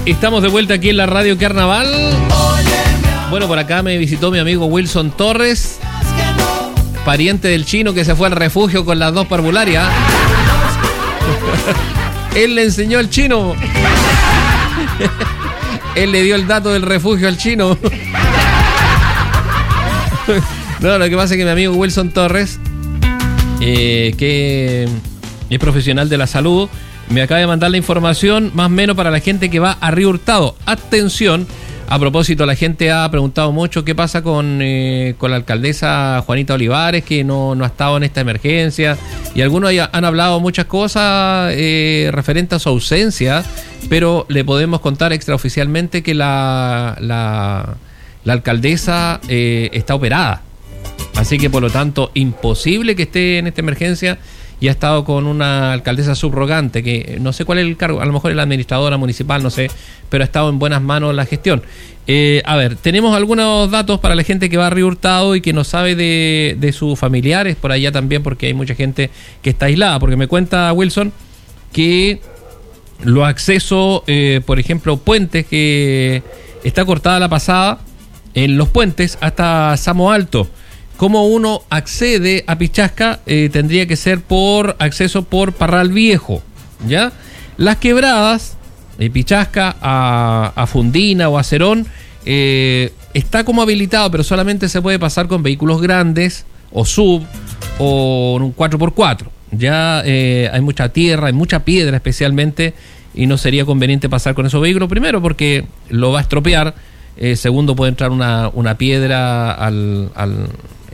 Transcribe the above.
Estamos de vuelta aquí en la Radio Carnaval. Bueno, por acá me visitó mi amigo Wilson Torres, pariente del chino que se fue al refugio con las dos parvularias. Él le enseñó al chino. Él le dio el dato del refugio al chino. No, lo que pasa es que mi amigo Wilson Torres, que es profesional de la salud, me acaba de mandar la información más o menos para la gente que va a Río Hurtado. Atención, a propósito, la gente ha preguntado mucho qué pasa con la alcaldesa Juanita Olivares, que no ha estado en esta emergencia, y algunos han hablado muchas cosas referentes a su ausencia, pero le podemos contar extraoficialmente que la alcaldesa está operada. Así que, por lo tanto, imposible que esté en esta emergencia, y ha estado con una alcaldesa subrogante, que no sé cuál es el cargo, a lo mejor es la administradora municipal, no sé, pero ha estado en buenas manos la gestión. A ver, tenemos algunos datos para la gente que va a Río Hurtado y que no sabe de sus familiares por allá también, porque hay mucha gente que está aislada, porque me cuenta Wilson que los accesos, por ejemplo, puentes, que está cortada la pasada en los puentes hasta Samo Alto. ¿Cómo uno accede a Pichasca? Tendría que ser por acceso por Parral Viejo, ¿ya? Las quebradas, de Pichasca a Fundina o a Cerón, está como habilitado, pero solamente se puede pasar con vehículos grandes o sub o un 4x4. Ya hay mucha tierra, hay mucha piedra especialmente, y no sería conveniente pasar con esos vehículos, primero porque lo va a estropear, segundo puede entrar una piedra